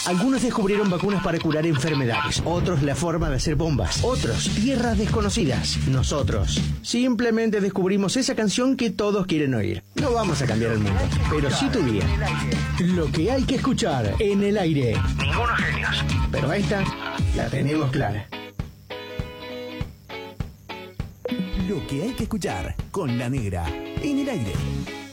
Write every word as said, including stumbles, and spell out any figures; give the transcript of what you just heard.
Algunos descubrieron vacunas para curar enfermedades, otros la forma de hacer bombas, otros tierras desconocidas. Nosotros simplemente descubrimos esa canción que todos quieren oír. No vamos a cambiar el mundo, pero sí tu día. Lo que hay que escuchar en el aire. Ningunos genios, pero esta la tenemos clara. Lo que hay que escuchar con La Negra en el aire.